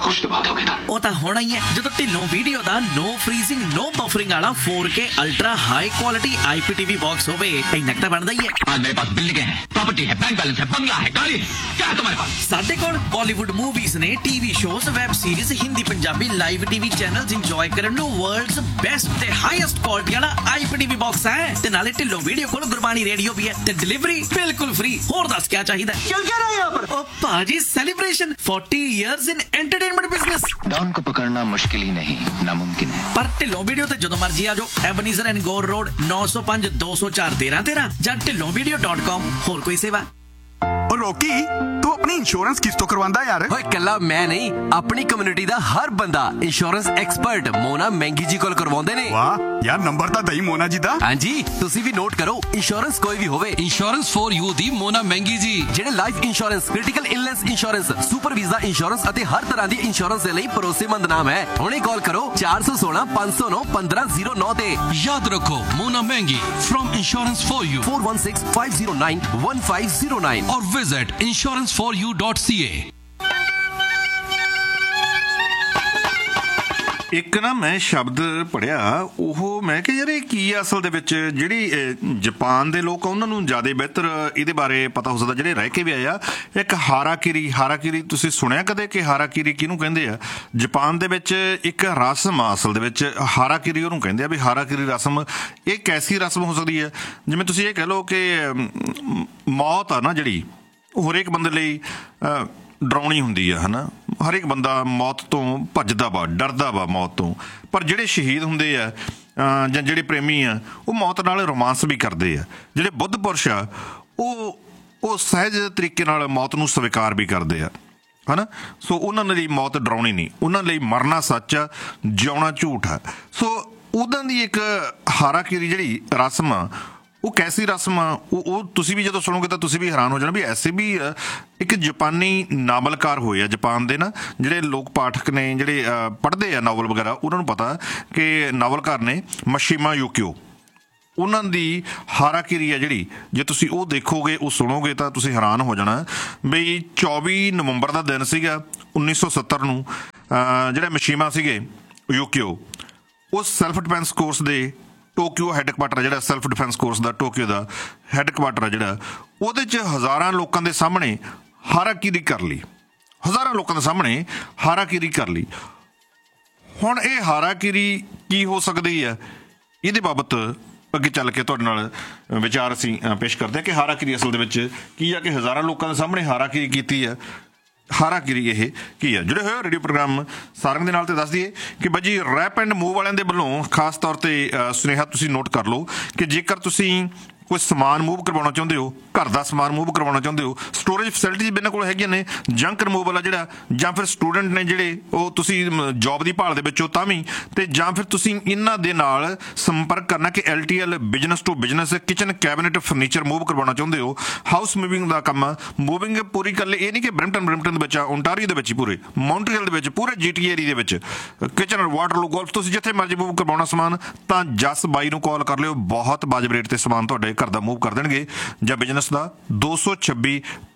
खुश तो बहुत हो गया था। ਉਹ ਤਾਂ ਹੋਣਾ ਹੀ ਹੈ ਜਦੋਂ ਢਿੱਲੋਂ ਵੀਡੀਓ ਦਾ ਨੋ ਫ੍ਰੀਜ਼ਿੰਗ ਨੋ ਬਫਰਿੰਗ ਵਾਲਾ 4K ultra high quality IPTV box ਹੋਵੇ ਇੰਨਾ ਤਾਂ ਬਣਦਾ ਹੀ ਹੈ। आज मेरे पास बिल्डिंगें हैं, प्रॉपर्टी है, बैंक बैलेंस है, बंगला है, गाड़ी है, क्या है तुम्हारे पास? ਸਾਡੇ ਕੋਲ ਬਾਲੀਵੁੱਡ ਮੂਵੀਜ਼ ਨੇ, TV shows, web series, Hindi Punjabi live TV channels enjoy ਕਰਨ ਨੂੰ ਵਰਲਡਸ ਬੈਸਟ ਤੇ ਹਾਈਐਸਟ ਕੁਆਲਿਟੀ ਵਾਲਾ IPTV ਬਾਕਸ ਹੈ ਤੇ ਨਾਲੇ ਢਿੱਲੋਂ ਵੀਡੀਓ ਕੋਲ ਗੁਰਬਾਣੀ ਰੇਡੀਓ ਵੀ ਹੈ ਤੇ ਡਿਲੀਵਰੀ ਬਿਲਕੁਲ ਫ੍ਰੀ। ਹੋਰ ਦੱਸ ਕੀ ਚਾਹੀਦਾ? चल क्या रहा है यहाँ पर? ओ पाजी celebration 40 years in entertainment business. Don को पकड़ना मुश्किल ही नहीं, नामुमकिन है। पर ढिल्लों वीडियो ते जदों मर्जी आ जाओ। एबनीज़र एंड गौर रोड 905 204 1313 ਜਾਂ ढिल्लोंवीडियो.com। ਹੋਰ ਕੋਈ ਸੇਵਾ? और रॉकी तू अपनी इंश्योरेंस किस तो करवांदा यार? ਓਏ ਕੱਲਾ ਮੈਂ ਨਹੀਂ, ਆਪਣੀ ਕਮਿਊਨਿਟੀ ਦਾ ਹਰ ਬੰਦਾ ਇੰਸ਼ੋਰੈਂਸ ਐਕਸਪਰਟ ਮੋਨਾ ਮਹਿੰਗੀ ਜੀ ਕੋਲ ਕਰਵਾਉਂਦੇ ਨੇ। वाह यार नंबर ਤਾਂ ਦਈ ਮੋਨਾ ਜੀ ਦਾ। ਹਾਂਜੀ ਤੁਸੀਂ ਵੀ ਨੋਟ ਕਰੋ, ਇੰਸ਼ੋਰੈਂਸ ਕੋਈ ਵੀ ਹੋਵੇ, ਇੰਸ਼ੋਰੈਂਸ ਫॉर ਯੂ ਦੀ ਮੋਨਾ ਮਹਿੰਗੀ ਜੀ, ਜਿਹੜੇ life insurance, critical illness insurance, super visa insurance ਅਤੇ ਹਰ ਤਰ੍ਹਾਂ ਦੀ ਇੰਸ਼ੋਰੈਂਸ ਦੇ ਲਈ ਭਰੋਸੇਮੰਦ ਨਾਮ ਹੈ। ਹੁਣੇ ਕਾਲ ਕਰੋ 416 509 1509 ਤੇ। ਯਾਦ ਰੱਖੋ ਮੋਨਾ ਮਹਿੰਗੀ from insurance for you 416 509 1509 or visit insuranceforyou.ca। ਇੱਕ ਨਾ ਮੈਂ ਸ਼ਬਦ ਪੜ੍ਹਿਆ, ਉਹ ਮੈਂ ਕਿਹਾ ਯਾਰ ਇਹ ਕੀ ਆ ਅਸਲ ਦੇ ਵਿੱਚ। ਜਿਹੜੀ ਜਾਪਾਨ ਦੇ ਲੋਕ ਆ ਉਹਨਾਂ ਨੂੰ ਜ਼ਿਆਦਾ ਬਿਹਤਰ ਇਹਦੇ ਬਾਰੇ ਪਤਾ ਹੋ ਸਕਦਾ, ਜਿਹੜੇ ਰਹਿ ਕੇ ਵੀ ਆਏ ਆ। ਇੱਕ ਹਾਰਾਕਿਰੀ ਤੁਸੀਂ ਸੁਣਿਆ ਕਦੇ ਕਿ ਹਾਰਾਕਿਰੀ ਕਿਹਨੂੰ ਕਹਿੰਦੇ ਆ? ਜਾਪਾਨ ਦੇ ਵਿੱਚ ਇੱਕ ਰਸਮ ਆ ਅਸਲ ਦੇ ਵਿੱਚ, ਹਾਰਾਕਿਰੀ ਉਹਨੂੰ ਕਹਿੰਦੇ ਆ। ਵੀ ਹਾਰਾਕਿਰੀ ਰਸਮ ਇਹ ਕੈਸੀ ਰਸਮ ਹੋ ਸਕਦੀ ਹੈ? ਜਿਵੇਂ ਤੁਸੀਂ ਇਹ ਕਹਿ ਲਓ ਕਿ ਮੌਤ ਆ ਨਾ ਜਿਹੜੀ, ਉਹ ਹਰੇਕ ਬੰਦੇ ਲਈ ਡਰਾਉਣੀ ਹੁੰਦੀ ਆ, ਹੈ ਨਾ। ਹਰੇਕ ਬੰਦਾ ਮੌਤ ਤੋਂ ਭੱਜਦਾ ਵਾ, ਡਰਦਾ ਵਾ ਮੌਤ ਤੋਂ। ਪਰ ਜਿਹੜੇ ਸ਼ਹੀਦ ਹੁੰਦੇ ਆ ਜਾਂ ਜਿਹੜੇ ਪ੍ਰੇਮੀ ਆ, ਉਹ ਮੌਤ ਨਾਲ ਰੋਮਾਂਸ ਵੀ ਕਰਦੇ ਆ। ਜਿਹੜੇ ਬੁੱਧ ਪੁਰਸ਼ ਆ ਉਹ ਸਹਿਜ ਤਰੀਕੇ ਨਾਲ ਮੌਤ ਨੂੰ ਸਵੀਕਾਰ ਵੀ ਕਰਦੇ ਆ, ਹੈ ਨਾ। ਸੋ ਉਹਨਾਂ ਲਈ ਮੌਤ ਡਰਾਉਣੀ ਨਹੀਂ, ਉਹਨਾਂ ਲਈ ਮਰਨਾ ਸੱਚ ਆ, ਜਿਉਣਾ ਝੂਠ ਆ। ਸੋ ਉਹਨਾਂ ਦੀ ਇੱਕ ਹਾਰਾਕਿਰੀ ਜਿਹੜੀ ਰਸਮ ਆ, ਉਹ ਕੈਸੀ ਰਸਮ ਆ, ਉਹ ਤੁਸੀਂ ਵੀ ਜਦੋਂ ਸੁਣੋਗੇ ਤਾਂ ਤੁਸੀਂ ਵੀ ਹੈਰਾਨ ਹੋ ਜਾਣਾ ਵੀ ਐਸੇ ਵੀ ਇੱਕ ਜਾਪਾਨੀ ਨਾਵਲਕਾਰ ਹੋਏ ਆ ਜਾਪਾਨ ਦੇ ਨਾ। ਜਿਹੜੇ ਲੋਕ ਪਾਠਕ ਨੇ, ਜਿਹੜੇ ਪੜ੍ਹਦੇ ਆ ਨਾਵਲ ਵਗੈਰਾ, ਉਹਨਾਂ ਨੂੰ ਪਤਾ ਕਿ ਨਾਵਲਕਾਰ ਨੇ ਮਸ਼ੀਮਾ ਯੂਕੀਓ। ਉਹਨਾਂ ਦੀ ਹਾਰਾਕਿਰੀ ਆ ਜਿਹੜੀ, ਜੇ ਤੁਸੀਂ ਉਹ ਦੇਖੋਗੇ, ਉਹ ਸੁਣੋਗੇ ਤਾਂ ਤੁਸੀਂ ਹੈਰਾਨ ਹੋ ਜਾਣਾ ਬਈ 24 ਨਵੰਬਰ ਦਾ ਦਿਨ ਸੀਗਾ 1970 ਨੂੰ। ਜਿਹੜੇ ਮਸ਼ੀਮਾ ਸੀਗੇ ਯੂਕੀਓ, ਉਹ ਸੈਲਫ ਡਿਫੈਂਸ ਕੋਰਸ ਦੇ ਟੋਕੀਓ ਹੈੱਡਕੁਆਟਰ, ਜਿਹੜਾ ਸੈਲਫ ਡਿਫੈਂਸ ਕੋਰਸ ਦਾ ਟੋਕੀਓ ਦਾ ਹੈੱਡਕੁਆਟਰ ਆ ਜਿਹੜਾ, ਉਹਦੇ 'ਚ ਹਜ਼ਾਰਾਂ ਲੋਕਾਂ ਦੇ ਸਾਹਮਣੇ ਹਾਰਾਕਿਰੀ ਕਰ ਲਈ। ਹਜ਼ਾਰਾਂ ਲੋਕਾਂ ਦੇ ਸਾਹਮਣੇ ਹਾਰਾਕਿਰੀ ਕਰ ਲਈ। ਹੁਣ ਇਹ ਹਾਰਾਕਿਰੀ ਕੀ ਹੋ ਸਕਦੀ ਹੈ, ਇਹਦੇ ਬਾਬਤ ਅੱਗੇ ਚੱਲ ਕੇ ਤੁਹਾਡੇ ਨਾਲ ਵਿਚਾਰ ਅਸੀਂ ਪੇਸ਼ ਕਰਦੇ ਹਾਂ ਕਿ ਹਾਰਾਕਿਰੀ ਅਸਲ ਦੇ ਵਿੱਚ ਕੀ ਆ, ਕਿ ਹਜ਼ਾਰਾਂ ਲੋਕਾਂ ਦੇ ਸਾਹਮਣੇ ਹਾਰਾਕਿਰੀ ਕੀਤੀ ਆ। ਹਾਰਾਕਿਰੀ ਇਹ ਕੀ ਆ? ਜੁੜੇ ਹੋਏ ਰੇਡੀਓ ਪ੍ਰੋਗਰਾਮ ਸਾਰੰਗ ਦੇ ਨਾਲ। ਤੇ ਦੱਸ ਦਈਏ ਕਿ ਬਾਈ ਜੀ ਰੈਪ ਐਂਡ ਮੂਵ ਵਾਲਿਆਂ ਦੇ ਵੱਲੋਂ ਖਾਸ ਤੌਰ ਤੇ ਸੁਨੇਹਾ ਤੁਸੀਂ ਨੋਟ ਕਰ ਲਓ ਕਿ ਜੇਕਰ ਤੁਸੀਂ ਕੋਈ ਸਮਾਨ ਮੂਵ ਕਰਵਾਉਣਾ ਚਾਹੁੰਦੇ ਹੋ, ਘਰ ਦਾ ਸਮਾਨ ਮੂਵ ਕਰਵਾਉਣਾ ਚਾਹੁੰਦੇ ਹੋ, ਸਟੋਰੇਜ ਫੈਸਿਲਿਟੀਜ਼ ਇਹਨਾਂ ਕੋਲ ਹੈਗੀਆਂ ਨੇ, ਜੰਕ ਰਿਮੂਵਲ ਆ ਜਿਹੜਾ, ਜਾਂ ਫਿਰ ਸਟੂਡੈਂਟ ਨੇ ਜਿਹੜੇ, ਉਹ ਤੁਸੀਂ ਜੋਬ ਦੀ ਭਾਲ ਦੇ ਵਿੱਚ ਹੋ ਤਾਂ ਵੀ, ਤੇ ਜਾਂ ਫਿਰ ਤੁਸੀਂ ਇਹਨਾਂ ਦੇ ਨਾਲ ਸੰਪਰਕ ਕਰਨਾ ਕਿ LTL business to business kitchen cabinet furniture move ਕਰਵਾਉਣਾ ਚਾਹੁੰਦੇ ਹੋ। ਹਾਊਸ ਮੂਵਿੰਗ ਦਾ ਕੰਮ ਆ। ਮੂਵਿੰਗ ਪੂਰੀ ਕਰ ਲਈ, ਇਹ ਨਹੀਂ ਕਿ ਬ੍ਰੈਂਪਟਨ ਦੇ ਵਿੱਚ ਆ, ਓਨਟਾਰੀਓ ਦੇ ਵਿੱਚ ਹੀ, ਪੂਰੇ ਮੌਂਟਰੀਅਲ ਦੇ ਵਿੱਚ, ਪੂਰੇ GTA ਏਰੀਆ ਦੇ ਵਿੱਚ ਕਿਚਨ, ਵਾਟਰਲੂ, ਗੋਲਫ, ਤੁਸੀਂ ਜਿੱਥੇ ਮਰਜ਼ੀ ਮੂਵ ਕਰਵਾਉਣਾ ਸਮਾਨ ਤਾਂ ਜਸ ਬਾਈ ਨੂੰ ਕਾਲ ਕਰ ਲਿਓ। ਬਹੁਤ ਵਾਜਬ ਰੇਟ ਤੇ ਸਮਾਨ ਤੁਹਾਡੇ ਘਰ ਦਾ ਮੂਵ ਕਰ ਦੇਣਗੇ। ਜਾਂ ਬਿਜ਼ਨਸ ਦਾ 226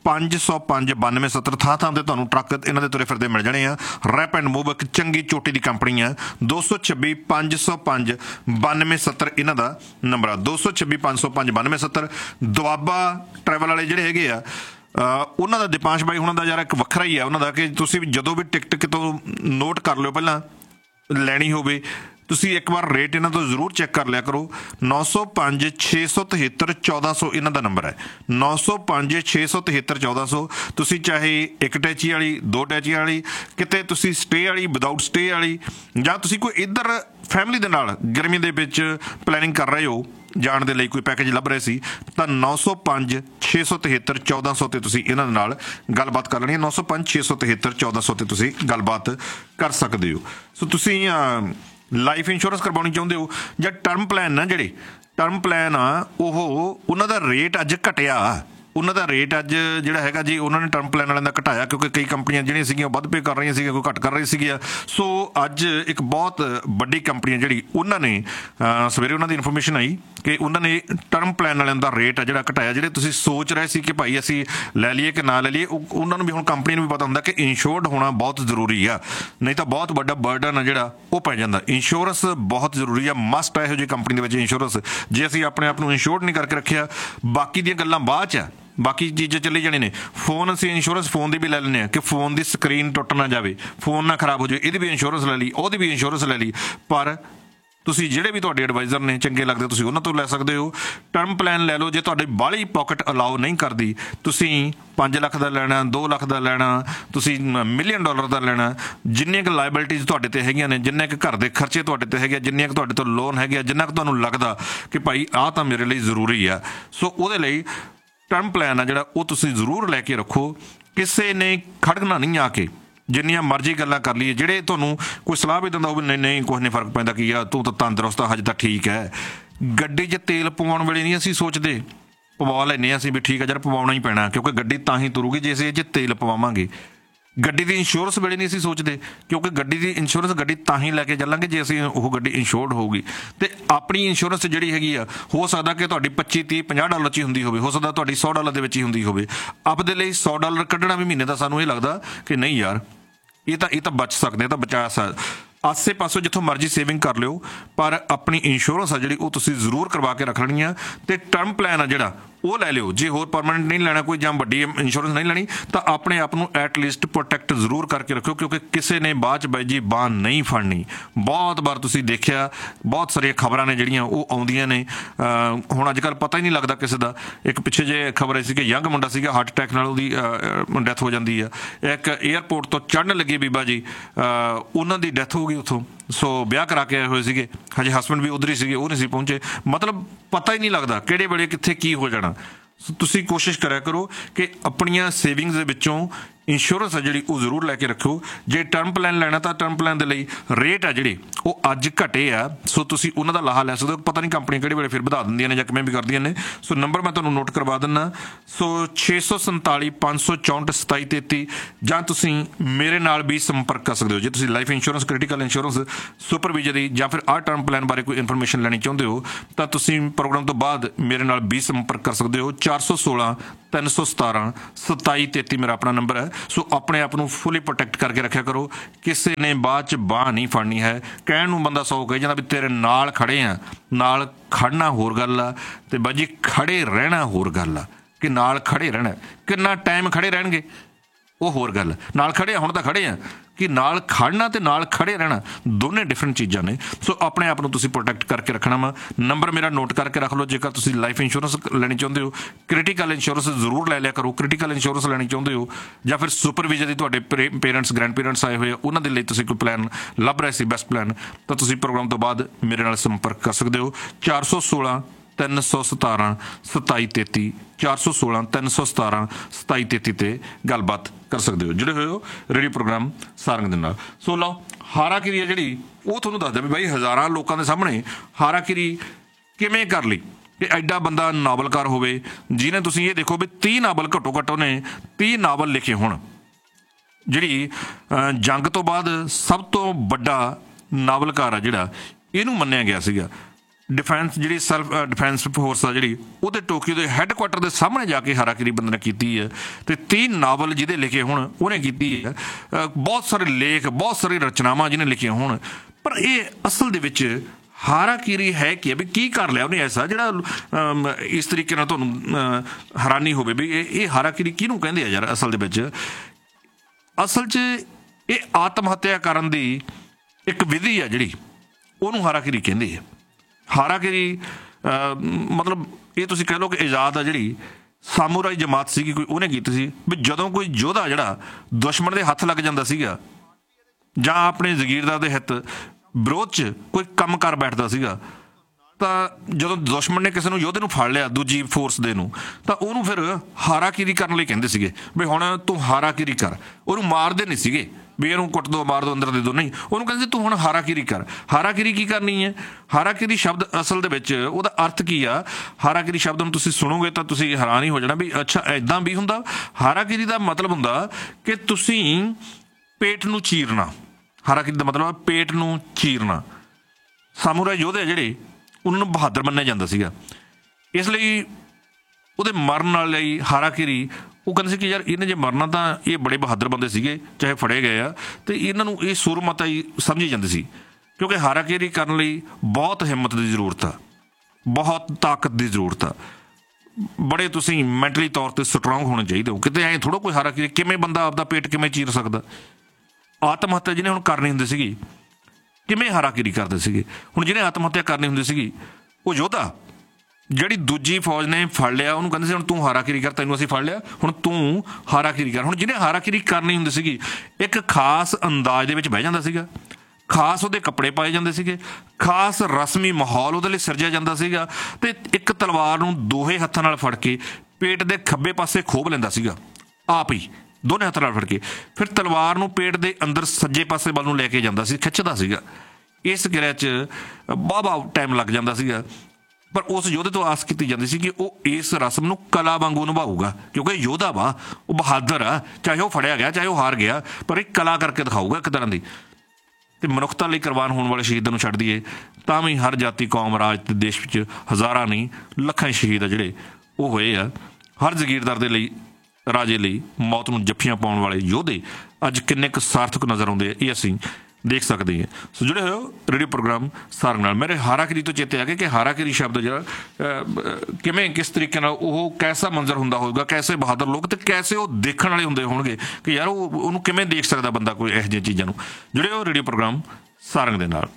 505 9270 ਥਾਂ ਤੇ ਤੁਹਾਨੂੰ ਟਰੱਕ ਇਹਨਾਂ ਦੇ ਤੁਰੇ ਫਿਰਦੇ ਮਿਲ ਜਾਣੇ ਆ। ਰੈਪ ਐਂਡ ਮੂਵ ਇੱਕ ਚੰਗੀ ਚੋਟੀ ਦੀ ਕੰਪਨੀ ਆ। 226 505 9270 ਇਹਨਾਂ ਦਾ ਨੰਬਰ ਆ। 226 505 9270। ਦੁਆਬਾ ਟਰੈਵਲ ਵਾਲੇ ਜਿਹੜੇ ਹੈਗੇ ਆ, ਉਹਨਾਂ ਦਾ ਦੀਪਾਂਸ਼ ਬਾਈ ਉਹਨਾਂ ਦਾ ਯਾਰ ਇੱਕ ਵੱਖਰਾ ਹੀ ਆ ਉਹਨਾਂ ਦਾ, ਕਿ ਤੁਸੀਂ ਜਦੋਂ ਵੀ ਟਿਕਟ ਕਿਤੋਂ ਨੋਟ ਕਰ ਲਿਓ, ਪਹਿਲਾਂ ਲੈਣੀ ਹੋਵੇ ਤੁਸੀਂ ਇੱਕ ਵਾਰ ਰੇਟ ਇਹਨਾਂ ਤੋਂ ਜ਼ਰੂਰ ਚੈੱਕ ਕਰ ਲਿਆ ਕਰੋ। 905 673 1400 ਇਹਨਾਂ ਦਾ ਨੰਬਰ ਹੈ। 905 673 1400। ਤੁਸੀਂ ਚਾਹੇ ਇੱਕ ਟੈਚੀ ਵਾਲੀ, ਦੋ ਟੈਚੀ ਵਾਲੀ, ਕਿਤੇ ਤੁਸੀਂ ਸਟੇ ਵਾਲੀ, ਵਿਦਾਊਟ ਸਟੇ ਵਾਲੀ, ਜਾਂ ਤੁਸੀਂ ਕੋਈ ਇੱਧਰ ਫੈਮਿਲੀ ਦੇ ਨਾਲ ਗਰਮੀ ਦੇ ਵਿੱਚ ਪਲੈਨਿੰਗ ਕਰ ਰਹੇ ਹੋ, ਜਾਣ ਦੇ ਲਈ ਕੋਈ ਪੈਕੇਜ ਲੱਭ ਰਹੇ ਸੀ, ਤਾਂ 905 673 1400 ਤੇ ਤੁਸੀਂ ਇਹਨਾਂ ਦੇ ਨਾਲ ਗੱਲਬਾਤ ਕਰ ਲੈਣੀ ਹੈ। 905 673 1400 ਤੇ ਤੁਸੀਂ ਗੱਲਬਾਤ ਕਰ ਸਕਦੇ ਹੋ। ਸੋ ਤੁਸੀਂ ਲਾਈਫ ਇੰਸ਼ੋਰੈਂਸ ਕਰਵਾਉਣੀ ਚਾਹੁੰਦੇ ਹੋ ਜਾਂ ਟਰਮ ਪਲਾਨ ਨਾ, ਜਿਹੜੇ ਟਰਮ ਪਲਾਨ ਆ ਉਹ ਉਹਨਾਂ ਦਾ ਰੇਟ ਅੱਜ ਘਟਿਆ ਉਹਨਾਂ ਦਾ ਰੇਟ ਅੱਜ ਜਿਹੜਾ ਹੈਗਾ ਜੀ ਉਹਨਾਂ ਨੇ ਟਰਮ ਪਲਾਨ ਵਾਲਿਆਂ ਦਾ ਘਟਾਇਆ ਕਿਉਂਕਿ ਕਈ ਕੰਪਨੀਆਂ ਜਿਹੜੀਆਂ ਸੀਗੀਆਂ ਵੱਧ ਪੇ ਕਰ ਰਹੀਆਂ ਸੀਗੀਆਂ, ਕੋਈ ਘੱਟ ਕਰ ਰਹੀ ਸੀਗੀਆਂ। ਸੋ ਅੱਜ ਇੱਕ ਬਹੁਤ ਵੱਡੀ ਕੰਪਨੀ ਜਿਹੜੀ ਉਹਨਾਂ ਨੇ ਸਵੇਰੇ ਉਹਨਾਂ ਦੀ ਇਨਫੋਰਮੇਸ਼ਨ ਆਈ ਕਿ ਉਹਨਾਂ ਨੇ ਟਰਮ ਪਲਾਨ ਵਾਲਿਆਂ ਦਾ ਰੇਟ ਆ ਜਿਹੜਾ ਘਟਾਇਆ। ਜਿਹੜੇ ਤੁਸੀਂ ਸੋਚ ਰਹੇ ਸੀ ਕਿ ਭਾਈ ਅਸੀਂ ਲੈ ਲਈਏ ਕਿ ਨਾ ਲੈ ਲਈਏ, ਉਹਨਾਂ ਨੂੰ ਵੀ ਹੁਣ ਕੰਪਨੀ ਨੂੰ ਵੀ ਪਤਾ ਹੁੰਦਾ ਕਿ ਇੰਸ਼ੋਰਡ ਹੋਣਾ ਬਹੁਤ ਜ਼ਰੂਰੀ ਆ, ਨਹੀਂ ਤਾਂ ਬਹੁਤ ਵੱਡਾ ਬਰਡਨ ਆ ਜਿਹੜਾ ਉਹ ਪੈ ਜਾਂਦਾ। ਇੰਸ਼ੋਰੈਂਸ ਬਹੁਤ ਜ਼ਰੂਰੀ ਆ, ਮਸਟ ਆ ਇਹੋ ਜਿਹੀ ਕੰਪਨੀ ਦੇ ਵਿੱਚ ਇੰਸ਼ੋਰੈਂਸ। ਜੇ ਅਸੀਂ ਆਪਣੇ ਆਪ ਨੂੰ ਇੰਸ਼ੋਰਡ ਨਹੀਂ ਕਰਕੇ ਰੱਖਿਆ, ਬਾਕੀ ਦੀਆਂ ਗੱਲਾਂ ਬਾਅਦ 'ਚ ਆ, ਬਾਕੀ ਚੀਜ਼ਾਂ ਚੱਲੀ ਜਾਣੇ ਨੇ। ਫੋਨ ਅਸੀਂ ਇੰਸ਼ੋਰੈਂਸ ਫੋਨ ਦੀ ਵੀ ਲੈ ਲੈਂਦੇ ਹਾਂ ਕਿ ਫੋਨ ਦੀ ਸਕਰੀਨ ਟੁੱਟ ਨਾ ਜਾਵੇ, ਫੋਨ ਨਾ ਖਰਾਬ ਹੋ ਜਾਵੇ, ਇਹਦੀ ਵੀ ਇੰਸ਼ੋਰੈਂਸ ਲੈ ਲਈ, ਉਹਦੀ ਵੀ ਇੰਸ਼ੋਰੈਂਸ ਲੈ ਲਈ। ਪਰ ਤੁਸੀਂ ਜਿਹੜੇ ਵੀ ਤੁਹਾਡੇ ਐਡਵਾਈਜ਼ਰ ਨੇ ਚੰਗੇ ਲੱਗਦੇ ਤੁਸੀਂ ਉਹਨਾਂ ਤੋਂ ਲੈ ਸਕਦੇ ਹੋ। ਟਰਮ ਪਲਾਨ ਲੈ ਲਓ ਜੇ ਤੁਹਾਡੀ ਬਾਹਲੀ ਪਾਕਟ ਅਲਾਓ ਨਹੀਂ ਕਰਦੀ। ਤੁਸੀਂ 5 ਲੱਖ ਦਾ ਲੈਣਾ, 2 ਲੱਖ ਦਾ ਲੈਣਾ, ਤੁਸੀਂ $1 ਮਿਲੀਅਨ ਦਾ ਲੈਣਾ, ਜਿੰਨੀਆਂ ਕੁ ਲਾਇਬਿਲਿਟੀਜ਼ ਤੁਹਾਡੇ ਤੇ ਹੈਗੀਆਂ ਨੇ, ਜਿੰਨੇ ਕੁ ਘਰ ਦੇ ਖਰਚੇ ਤੁਹਾਡੇ ਤੇ ਹੈਗੇ, ਜਿੰਨੀਆਂ ਕੁ ਤੁਹਾਡੇ ਤੋਂ ਲੋਨ ਹੈਗੇ ਆ, ਜਿੰਨਾ ਕੁ ਤੁਹਾਨੂੰ ਲੱਗਦਾ ਕਿ ਭਾਈ ਆਹ ਤਾਂ ਮੇਰੇ ਲਈ ਜ਼ਰੂਰੀ ਆ, ਸੋ ਉਹਦੇ ਲਈ ਟਰਮ ਪਲਾਨ ਆ ਜਿਹੜਾ ਉਹ ਤੁਸੀਂ ਜ਼ਰੂਰ ਲੈ ਕੇ ਰੱਖੋ। ਕਿਸੇ ਨੇ ਖੜਕਣਾ ਨਹੀਂ ਆ ਕੇ, ਜਿੰਨੀਆਂ ਮਰਜ਼ੀ ਗੱਲਾਂ ਕਰ ਲਈਏ। ਜਿਹੜੇ ਤੁਹਾਨੂੰ ਕੋਈ ਸਲਾਹ ਵੀ ਦਿੰਦਾ ਉਹ ਵੀ ਨਹੀਂ ਨਹੀਂ ਕੁਛ ਨਹੀਂ ਫਰਕ ਪੈਂਦਾ, ਕੀ ਆ ਤੂੰ ਤਾਂ ਤੰਦਰੁਸਤ ਆ, ਹਜੇ ਤਾਂ ਠੀਕ ਹੈ। ਗੱਡੀ 'ਚ ਤੇਲ ਪਵਾਉਣ ਵੇਲੇ ਨਹੀਂ ਅਸੀਂ ਸੋਚਦੇ, ਪਵਾ ਲੈਂਦੇ ਹਾਂ ਅਸੀਂ ਵੀ ਠੀਕ ਆ ਯਾਰ ਪਵਾਉਣਾ ਹੀ ਪੈਣਾ, ਕਿਉਂਕਿ ਗੱਡੀ ਤਾਂ ਹੀ ਤੁਰੂਗੀ ਜੇ ਅਸੀਂ ਇਹ 'ਚ ਤੇਲ ਪਵਾਵਾਂਗੇ। ਗੱਡੀ ਦੀ ਇੰਸ਼ੋਰੈਂਸ ਵੇਲੇ ਨਹੀਂ ਅਸੀਂ ਸੋਚਦੇ, ਕਿਉਂਕਿ ਗੱਡੀ ਦੀ ਇੰਸ਼ੋਰੈਂਸ ਗੱਡੀ ਤਾਂ ਹੀ ਲੈ ਕੇ ਚੱਲਾਂਗੇ ਜੇ ਅਸੀਂ ਉਹ ਗੱਡੀ ਇੰਸ਼ੋਰਡ ਹੋਊਗੀ। ਤੇ ਆਪਣੀ ਇੰਸ਼ੋਰੈਂਸ ਜਿਹੜੀ ਹੈਗੀ ਆ, ਹੋ ਸਕਦਾ ਕਿ ਤੁਹਾਡੀ 25, 30, $50 'ਚ ਹੀ ਹੁੰਦੀ ਹੋਵੇ, ਹੋ ਸਕਦਾ ਤੁਹਾਡੀ $100 ਦੇ ਵਿੱਚ ਹੀ ਹੁੰਦੀ ਹੋਵੇ। ਆਪਦੇ ਲਈ $100 ਕੱਢਣਾ ਵੀ ਮਹੀਨੇ ਦਾ ਸਾਨੂੰ ਇਹ ਲੱਗਦਾ ਕਿ ਨਹੀਂ ਯਾਰ ਇਹ ਤਾਂ ਬਚ ਸਕਦੇ, ਇਹ ਤਾਂ ਬਚਾ ਆਸੇ ਪਾਸੋਂ ਜਿੱਥੋਂ ਮਰਜ਼ੀ ਸੇਵਿੰਗ ਕਰ ਲਿਓ, ਪਰ ਆਪਣੀ ਇੰਸ਼ੋਰੈਂਸ ਆ ਜਿਹੜੀ ਉਹ ਤੁਸੀਂ ਜ਼ਰੂਰ ਕਰਵਾ ਕੇ ਰੱਖ ਲੈਣੀ ਆ। ਤੇ ਟਰਮ ਪਲਾਨ ਆ ਜਿਹੜਾ ਉਹ ਲੈ ਲਿਓ। ਜੇ ਹੋਰ ਪਰਮਾਨੈਂਟ ਨਹੀਂ ਲੈਣਾ ਕੋਈ ਜਾਂ ਵੱਡੀ ਇੰਸ਼ੋਰੈਂਸ ਨਹੀਂ ਲੈਣੀ ਤਾਂ ਆਪਣੇ ਆਪ ਨੂੰ ਐਟਲੀਸਟ ਪ੍ਰੋਟੈਕਟ ਜ਼ਰੂਰ ਕਰਕੇ ਰੱਖਿਓ, ਕਿਉਂਕਿ ਕਿਸੇ ਨੇ ਬਾਅਦ 'ਚ ਬਾਈ ਜੀ ਬਾਂਹ ਨਹੀਂ ਫੜਨੀ। ਬਹੁਤ ਵਾਰ ਤੁਸੀਂ ਦੇਖਿਆ, ਬਹੁਤ ਸਾਰੀਆਂ ਖਬਰਾਂ ਨੇ ਜਿਹੜੀਆਂ ਉਹ ਆਉਂਦੀਆਂ ਨੇ। ਹੁਣ ਅੱਜ ਕੱਲ੍ਹ ਪਤਾ ਹੀ ਨਹੀਂ ਲੱਗਦਾ ਕਿਸੇ ਦਾ। ਇੱਕ ਪਿੱਛੇ ਜੇ ਖਬਰ ਆਈ ਸੀ ਕਿ ਯੰਗ ਮੁੰਡਾ ਸੀਗਾ, ਹਾਰਟ ਅਟੈਕ ਨਾਲ ਉਹਦੀ ਡੈਥ ਹੋ ਜਾਂਦੀ ਆ। ਇੱਕ ਏਅਰਪੋਰਟ ਤੋਂ ਚੜ੍ਹਨ ਲੱਗੇ ਬੀਬਾ ਜੀ, ਉਹਨਾਂ ਦੀ ਡੈਥ ਹੋ ਗਈ ਉੱਥੋਂ। ਸੋ ਵਿਆਹ ਕਰਾ ਕੇ ਆਏ ਹੋਏ ਸੀਗੇ, ਹਜੇ ਹਸਬੈਂਡ ਵੀ ਉੱਧਰ ਹੀ ਸੀਗੇ, ਉਹ ਨਹੀਂ ਸੀ ਪਹੁੰਚੇ। ਮਤਲਬ ਪਤਾ ਹੀ ਨਹੀਂ ਲੱਗਦਾ ਕਿਹੜੇ ਵੇਲੇ ਕਿੱਥੇ ਕੀ ਹੋ ਜਾਣਾ। ਸੋ ਤੁਸੀਂ ਕੋਸ਼ਿਸ਼ ਕਰਿਆ ਕਰੋ ਕਿ ਆਪਣੀਆਂ ਸੇਵਿੰਗਸ ਦੇ ਵਿੱਚੋਂ ਇੰਸ਼ੋਰੈਂਸ ਆ ਜਿਹੜੀ ਉਹ ਜ਼ਰੂਰ ਲੈ ਕੇ ਰੱਖੋ। ਜੇ ਟਰਮ ਪਲਾਨ ਲੈਣਾ ਤਾਂ ਟਰਮ ਪਲਾਨ ਦੇ ਲਈ ਰੇਟ ਆ ਜਿਹੜੇ ਉਹ ਅੱਜ ਘਟੇ ਆ, ਸੋ ਤੁਸੀਂ ਉਹਨਾਂ ਦਾ ਲਾਹਾ ਲੈ ਸਕਦੇ ਹੋ। ਪਤਾ ਨਹੀਂ ਕੰਪਨੀਆਂ ਕਿਹੜੇ ਵੇਲੇ ਫਿਰ ਵਧਾ ਦਿੰਦੀਆਂ ਨੇ ਜਾਂ ਕਿਵੇਂ ਵੀ ਕਰਦੀਆਂ ਨੇ। ਸੋ ਨੰਬਰ ਮੈਂ ਤੁਹਾਨੂੰ ਨੋਟ ਕਰਵਾ ਦਿੰਦਾ। ਸੋ 647 564 2733 ਜਾਂ ਤੁਸੀਂ ਮੇਰੇ ਨਾਲ ਵੀ ਸੰਪਰਕ ਕਰ ਸਕਦੇ ਹੋ। ਜੇ ਤੁਸੀਂ ਲਾਈਫ ਇੰਸ਼ੋਰੈਂਸ, ਕ੍ਰਿਟੀਕਲ ਇੰਸ਼ੋਰੈਂਸ, ਸੁਪਰਵਿਜਰੀ ਜਾਂ ਫਿਰ ਆਹ ਟਰਮ ਪਲਾਨ ਬਾਰੇ ਕੋਈ ਇਨਫੋਰਮੇਸ਼ਨ ਲੈਣੀ ਚਾਹੁੰਦੇ ਹੋ ਤਾਂ ਤੁਸੀਂ ਪ੍ਰੋਗਰਾਮ ਤੋਂ ਬਾਅਦ ਮੇਰੇ ਨਾਲ ਵੀ ਸੰਪਰਕ ਕਰ ਸਕਦੇ ਹੋ। 416 317 2733 ਮੇਰਾ ਆਪਣਾ ਨੰਬਰ ਹੈ। ਸੋ ਆਪਣੇ ਆਪ ਨੂੰ ਫੁੱਲੀ ਪ੍ਰੋਟੈਕਟ ਕਰਕੇ ਰੱਖਿਆ ਕਰੋ। ਕਿਸੇ ਨੇ ਬਾਅਦ 'ਚ ਬਾਂਹ ਨਹੀਂ ਫੜਨੀ ਹੈ। ਕਹਿਣ ਨੂੰ ਬੰਦਾ 100 ਕਹੀ ਜਾਂਦਾ ਵੀ ਤੇਰੇ ਨਾਲ ਖੜੇ ਆ, ਨਾਲ ਖੜਨਾ ਹੋਰ ਗੱਲ ਆ ਤੇ ਬਾਜੀ ਖੜੇ ਰਹਿਣਾ ਹੋਰ ਗੱਲ ਆ। ਕਿ ਨਾਲ ਖੜੇ ਰਹਿਣਾ, ਕਿੰਨਾ ਟਾਈਮ ਖੜੇ ਰਹਿਣਗੇ ਉਹ ਹੋਰ ਗੱਲ। ਨਾਲ ਖੜੇ ਆ, ਹੁਣ ਤਾਂ ਖੜੇ ਆ, ਕਿ ਨਾਲ ਖੜਨਾ ਤੇ ਨਾਲ ਖੜੇ ਰਹਿਣਾ ਦੋਨੇ ਡਿਫਰੈਂਟ ਚੀਜ਼ਾਂ ਨੇ। ਸੋ ਆਪਣੇ ਆਪ ਨੂੰ ਤੁਸੀਂ ਪ੍ਰੋਟੈਕਟ ਕਰਕੇ ਰੱਖਣਾ ਵਾ। ਨੰਬਰ ਮੇਰਾ ਨੋਟ ਕਰਕੇ ਰੱਖ ਲਓ। ਜੇਕਰ ਤੁਸੀਂ ਲਾਈਫ ਇੰਸ਼ੋਰੈਂਸ ਲੈਣੀ ਚਾਹੁੰਦੇ ਹੋ, ਕ੍ਰਿਟੀਕਲ ਇੰਸ਼ੋਰੈਂਸ ਜ਼ਰੂਰ ਲੈ ਲਿਆ ਕਰੋ। ਕ੍ਰਿਟੀਕਲ ਇੰਸ਼ੋਰੈਂਸ ਲੈਣੀ ਚਾਹੁੰਦੇ ਹੋ ਜਾਂ ਫਿਰ ਸੁਪਰਵਿਜ਼ਰ ਦੀ ਤੁਹਾਡੇ ਪੇਰੈਂਟਸ, ਗ੍ਰੈਂਡ ਪੇਰੈਂਟਸ ਆਏ ਹੋਏ ਆ, ਉਹਨਾਂ ਦੇ ਲਈ ਤੁਸੀਂ ਕੋਈ ਪਲਾਨ ਲੱਭ ਰਹੇ ਸੀ ਬੈਸਟ ਪਲਾਨ, ਤਾਂ ਤੁਸੀਂ ਪ੍ਰੋਗਰਾਮ ਤੋਂ ਬਾਅਦ ਮੇਰੇ ਨਾਲ ਸੰਪਰਕ ਕਰ ਸਕਦੇ ਹੋ। 416 317 2733 416 317 2733 ਤੇ ਗੱਲਬਾਤ ਕਰ ਸਕਦੇ ਹੋ। ਜਿਹੜੇ ਹੋਏ ਹੋ ਰੇਡੀਓ ਪ੍ਰੋਗਰਾਮ ਸਾਰੰਗ ਦੇ ਨਾਲ। ਸੋ ਲਓ, ਹਾਰਾਕਿਰੀ ਹੈ ਜਿਹੜੀ ਉਹ ਤੁਹਾਨੂੰ ਦੱਸਦਾ ਵੀ ਬਾਈ ਹਜ਼ਾਰਾਂ ਲੋਕਾਂ ਦੇ ਸਾਹਮਣੇ ਹਾਰਾਕਿਰੀ ਕਿਵੇਂ ਕਰ ਲਈ। ਕਿ ਐਡਾ ਬੰਦਾ ਨਾਵਲਕਾਰ ਹੋਵੇ ਜਿਹਨੇ, ਤੁਸੀਂ ਇਹ ਦੇਖੋ ਵੀ 30 ਨਾਵਲ ਘੱਟੋ ਘੱਟ ਉਹਨੇ 30 ਨਾਵਲ ਲਿਖੇ ਹੋਣ। ਜਿਹੜੀ ਜੰਗ ਤੋਂ ਬਾਅਦ ਸਭ ਤੋਂ ਵੱਡਾ ਨਾਵਲਕਾਰ ਆ ਜਿਹੜਾ, ਇਹਨੂੰ ਮੰਨਿਆ ਗਿਆ ਸੀਗਾ। ਡਿਫੈਂਸ ਜਿਹੜੀ ਸੈਲਫ ਡਿਫੈਂਸ ਫੋਰਸ ਆ ਜਿਹੜੀ, ਉਹਦੇ ਟੋਕੀਓ ਦੇ ਹੈੱਡਕੁਆਟਰ ਦੇ ਸਾਹਮਣੇ ਜਾ ਕੇ ਹਾਰਾਕਿਰੀ ਬੰਦੇ ਨੇ ਕੀਤੀ ਹੈ। ਤੇ 30 ਨਾਵਲ ਜਿਹਦੇ ਲਿਖੇ ਹੋਣ ਉਹਨੇ ਕੀਤੀ ਹੈ। ਬਹੁਤ ਸਾਰੇ ਲੇਖ, ਬਹੁਤ ਸਾਰੀ ਰਚਨਾਵਾਂ ਜਿਹਨੇ ਲਿਖੀਆਂ ਹੋਣ। ਪਰ ਇਹ ਅਸਲ ਦੇ ਵਿੱਚ ਹਾਰਾਕਿਰੀ ਹੈ ਕਿ ਵੀ ਕੀ ਕਰ ਲਿਆ ਉਹਨੇ ਐਸਾ ਜਿਹੜਾ ਇਸ ਤਰੀਕੇ ਨਾਲ ਤੁਹਾਨੂੰ ਹੈਰਾਨੀ ਹੋਵੇ ਵੀ ਇਹ ਹਾਰਾਕਿਰੀ ਕਿਹਨੂੰ ਕਹਿੰਦੇ ਆ ਯਾਰ। ਅਸਲ ਦੇ ਵਿੱਚ ਅਸਲ 'ਚ ਇਹ ਆਤਮ ਹੱਤਿਆ ਕਰਨ ਦੀ ਇੱਕ ਵਿਧੀ ਆ ਜਿਹੜੀ, ਉਹਨੂੰ ਹਾਰਾਕਿਰੀ ਕਹਿੰਦੇ ਆ। ਹਾਰਾਕਿਰੀ ਮਤਲਬ ਇਹ ਤੁਸੀਂ ਕਹਿ ਲਓ ਕਿ ਇਜਾਦ ਆ ਜਿਹੜੀ ਸਾਮੂਰਾਈ ਜਮਾਤ ਸੀਗੀ ਕੋਈ, ਉਹਨੇ ਕੀਤੀ ਸੀ ਵੀ ਜਦੋਂ ਕੋਈ ਯੋਧਾ ਜਿਹੜਾ ਦੁਸ਼ਮਣ ਦੇ ਹੱਥ ਲੱਗ ਜਾਂਦਾ ਸੀਗਾ ਜਾਂ ਆਪਣੇ ਜ਼ਗੀਰਦਾਰ ਦੇ ਹਿੱਤ ਵਿਰੋਧ 'ਚ ਕੋਈ ਕੰਮ ਕਰ ਬੈਠਦਾ ਸੀਗਾ, ਤਾਂ ਜਦੋਂ ਦੁਸ਼ਮਣ ਨੇ ਕਿਸੇ ਨੂੰ ਯੋਧੇ ਨੂੰ ਫੜ ਲਿਆ ਦੂਜੀ ਫੋਰਸ ਦੇ ਨੂੰ, ਤਾਂ ਉਹਨੂੰ ਫਿਰ ਹਾਰਾਕਿਰੀ ਕਰਨ ਲਈ ਕਹਿੰਦੇ ਸੀਗੇ ਵੀ ਹੁਣ ਤੂੰ ਹਾਰਾਕਿਰੀ ਕਰ। ਉਹਨੂੰ ਮਾਰਦੇ ਨਹੀਂ ਸੀਗੇ ਵੀ ਇਹਨੂੰ ਕੁੱਟ ਦੋ ਮਾਰ ਦੋ ਅੰਦਰ ਦੇ ਦੋ, ਨਹੀਂ, ਉਹਨੂੰ ਕਹਿੰਦੇ ਸੀ ਤੂੰ ਹੁਣ ਹਾਰਾਕਿਰੀ ਕਰ। ਹਾਰਾਕਿਰੀ ਕੀ ਕਰਨੀ ਹੈ? ਹਾਰਾਕਿਰੀ ਸ਼ਬਦ ਅਸਲ ਦੇ ਵਿੱਚ ਉਹਦਾ ਅਰਥ ਕੀ ਆ? ਹਾਰਾਕਿਰੀ ਸ਼ਬਦ ਨੂੰ ਤੁਸੀਂ ਸੁਣੋਗੇ ਤਾਂ ਤੁਸੀਂ ਹੈਰਾਨ ਹੀ ਹੋ ਜਾਣਾ ਵੀ ਅੱਛਾ ਐਦਾਂ ਵੀ ਹੁੰਦਾ। ਹਾਰਾਕਿਰੀ ਦਾ ਮਤਲਬ ਹੁੰਦਾ ਕਿ ਤੁਸੀਂ ਪੇਟ ਨੂੰ ਚੀਰਨਾ। ਹਾਰਾਕਿਰੀ ਦਾ ਮਤਲਬ ਪੇਟ ਨੂੰ ਚੀਰਨਾ। ਸਾਮੂਰਾਈ ਯੋਧੇ ਜਿਹੜੇ ਉਹਨਾਂ ਨੂੰ ਬਹਾਦਰ ਮੰਨਿਆ ਜਾਂਦਾ ਸੀਗਾ, ਇਸ ਲਈ ਉਹਦੇ ਮਰਨ ਨਾਲ ਲਈ ਹਾਰਾਕਿਰੀ, ਉਹ ਕਹਿੰਦੇ ਸੀ ਕਿ ਯਾਰ ਇਹਨੇ ਜੇ ਮਰਨਾ ਤਾਂ ਇਹ ਬੜੇ ਬਹਾਦਰ ਬੰਦੇ ਸੀਗੇ, ਚਾਹੇ ਫੜੇ ਗਏ ਆ, ਅਤੇ ਇਹਨਾਂ ਨੂੰ ਇਹ ਸੂਰਮਤਾ ਹੀ ਸਮਝੀ ਜਾਂਦੀ ਸੀ, ਕਿਉਂਕਿ ਹਾਰਾਕਿਰੀ ਕਰਨ ਲਈ ਬਹੁਤ ਹਿੰਮਤ ਦੀ ਜ਼ਰੂਰਤ ਆ, ਬਹੁਤ ਤਾਕਤ ਦੀ ਜ਼ਰੂਰਤ ਆ, ਬੜੇ ਤੁਸੀਂ ਮੈਂਟਲੀ ਤੌਰ 'ਤੇ ਸਟਰੋਂਗ ਹੋਣੇ ਚਾਹੀਦੇ ਹੋ। ਕਿਤੇ ਐਂ ਥੋੜ੍ਹਾ ਕੋਈ ਹਾਰਾਕਿਰੀ, ਕਿਵੇਂ ਬੰਦਾ ਆਪਦਾ ਪੇਟ ਕਿਵੇਂ ਚੀਰ ਸਕਦਾ? ਆਤਮ ਹੱਤਿਆ ਜਿਹਨੇ ਹੁਣ ਕਰਨੀ ਹੁੰਦੀ ਸੀਗੀ, ਕਿਵੇਂ ਹਾਰਾਕਿਰੀ ਕਰਦੇ ਸੀਗੇ? ਹੁਣ ਜਿਹਨੇ ਆਤਮ ਹੱਤਿਆ ਕਰਨੀ ਹੁੰਦੀ ਸੀਗੀ ਉਹ ਯੋਧਾ, ਜਿਹੜੀ ਦੂਜੀ ਫੌਜ ਨੇ ਫੜ ਲਿਆ ਉਹਨੂੰ ਕਹਿੰਦੇ ਸੀ ਹੁਣ ਤੂੰ ਹਾਰਾਕਿਰੀ ਕਰ, ਤੈਨੂੰ ਅਸੀਂ ਫੜ ਲਿਆ, ਹੁਣ ਤੂੰ ਹਾਰਾਕਿਰੀ ਕਰ। ਹੁਣ ਜਿਹਨੇ ਹਾਰਾਕਿਰੀ ਕਰਨੀ ਹੁੰਦੀ ਸੀਗੀ ਇੱਕ ਖਾਸ ਅੰਦਾਜ਼ ਦੇ ਵਿੱਚ ਬਹਿ ਜਾਂਦਾ ਸੀਗਾ, ਖਾਸ ਉਹਦੇ ਕੱਪੜੇ ਪਾਏ ਜਾਂਦੇ ਸੀਗੇ, ਖਾਸ ਰਸਮੀ ਮਾਹੌਲ ਉਹਦੇ ਲਈ ਸਿਰਜਿਆ ਜਾਂਦਾ ਸੀਗਾ, ਅਤੇ ਇੱਕ ਤਲਵਾਰ ਨੂੰ ਦੋਹੇ ਹੱਥਾਂ ਨਾਲ ਫੜ ਕੇ ਪੇਟ ਦੇ ਖੱਬੇ ਪਾਸੇ ਖੋਭ ਲੈਂਦਾ ਸੀਗਾ, ਆਪ ਹੀ ਦੋਨੇ ਹੱਥਾਂ ਨਾਲ ਫੜ ਕੇ, ਫਿਰ ਤਲਵਾਰ ਨੂੰ ਪੇਟ ਦੇ ਅੰਦਰ ਸੱਜੇ ਪਾਸੇ ਵੱਲ ਨੂੰ ਲੈ ਕੇ ਜਾਂਦਾ ਸੀ, ਖਿੱਚਦਾ ਸੀਗਾ। ਇਸ ਕਿਰਿਆ 'ਚ ਵਾਹਵਾ ਟਾਈਮ ਲੱਗ ਜਾਂਦਾ ਸੀਗਾ, ਪਰ ਉਸ ਯੋਧੇ ਤੋਂ ਆਸ ਕੀਤੀ ਜਾਂਦੀ ਸੀ ਕਿ ਉਹ ਇਸ ਰਸਮ ਨੂੰ ਕਲਾ ਵਾਂਗੂ ਨਿਭਾਊਗਾ, ਕਿਉਂਕਿ ਯੋਧਾ ਵਾ, ਉਹ ਬਹਾਦਰ ਆ, ਚਾਹੇ ਉਹ ਫੜਿਆ ਗਿਆ ਚਾਹੇ ਉਹ ਹਾਰ ਗਿਆ, ਪਰ ਇਹ ਕਲਾ ਕਰਕੇ ਦਿਖਾਊਗਾ ਇੱਕ ਤਰ੍ਹਾਂ ਦੀ। ਅਤੇ ਮਨੁੱਖਤਾ ਲਈ ਕੁਰਬਾਨ ਹੋਣ ਵਾਲੇ ਸ਼ਹੀਦਾਂ ਨੂੰ ਛੱਡ ਦਈਏ ਤਾਂ ਵੀ ਹਰ ਜਾਤੀ ਕੌਮ ਰਾਜ ਅਤੇ ਦੇਸ਼ ਵਿੱਚ ਹਜ਼ਾਰਾਂ ਨਹੀਂ ਲੱਖਾਂ ਹੀ ਸ਼ਹੀਦ ਆ ਜਿਹੜੇ ਉਹ ਹੋਏ ਆ। ਹਰ ਜ਼ਗੀਰਦਾਰ ਦੇ ਲਈ, ਰਾਜੇ ਲਈ ਮੌਤ ਨੂੰ ਜੱਫੀਆਂ ਪਾਉਣ ਵਾਲੇ ਯੋਧੇ ਅੱਜ ਕਿੰਨੇ ਕੁ ਸਾਰਥਕ ਨਜ਼ਰ ਆਉਂਦੇ ਆ, ਇਹ ਅਸੀਂ ਦੇਖ ਸਕਦੇ ਹਾਂ। ਸੋ ਜੁੜੇ ਹੋਇਓ ਰੇਡੀਓ ਪ੍ਰੋਗਰਾਮ ਸਾਰੰਗ ਨਾਲ। ਮੇਰੇ ਹਾਰਾਕਿਰੀ ਤੋਂ ਚੇਤੇ ਆ ਗਿਆ ਕਿ ਹਾਰਾਕਿਰੀ ਸ਼ਬਦ ਜਿਹੜਾ ਕਿਵੇਂ, ਕਿਸ ਤਰੀਕੇ ਨਾਲ, ਉਹ ਕੈਸਾ ਮੰਜ਼ਰ ਹੁੰਦਾ ਹੋਊਗਾ, ਕੈਸੇ ਬਹਾਦਰ ਲੋਕ ਅਤੇ ਕੈਸੇ ਉਹ ਦੇਖਣ ਵਾਲੇ ਹੁੰਦੇ ਹੋਣਗੇ ਕਿ ਯਾਰ ਉਹਨੂੰ ਕਿਵੇਂ ਦੇਖ ਸਕਦਾ ਬੰਦਾ ਕੋਈ ਇਹੋ ਜਿਹੀਆਂ ਚੀਜ਼ਾਂ ਨੂੰ। ਜੁੜੇ ਹੋ ਰੇਡੀਓ ਪ੍ਰੋਗਰਾਮ ਸਾਰੰਗ ਦੇ ਨਾਲ।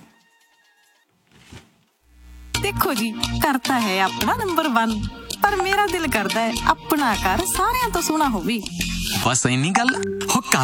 ਦੇਖੋ ਜੀ, ਕਰਤਾ ਹੈ ਆਪਣਾ ਨੰਬਰ 1, ਪਰ ਮੇਰਾ ਦਿਲ ਕਰਦਾ ਹੈ ਆਪਣਾ ਘਰ ਸਾਰਿਆਂ ਤੋਂ ਸੋਹਣਾ ਹੋਵੇ। ਬਸ ਇੰਨੀ ਗੱਲ ਹੋ।